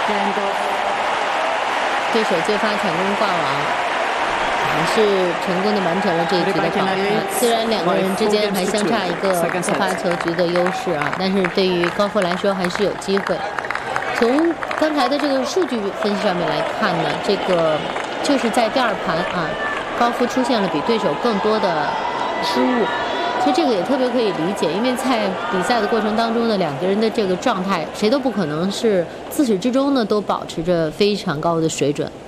对手接发成功挂网，还是成功的完成了这一局的保盘。虽然两个人之间还相差一个接发球局的优势啊，但是对于高夫来说还是有机会。从刚才的这个数据分析上面来看呢，这个就是在第二盘啊，高夫出现了比对手更多的失误。所以这个也特别可以理解，因为在比赛的过程当中呢，两个人的这个状态，谁都不可能是自始至终呢都保持着非常高的水准。